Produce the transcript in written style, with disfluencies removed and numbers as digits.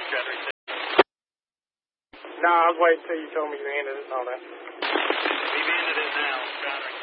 No, I was waiting until you told me you ended it and all that. We've ended it now.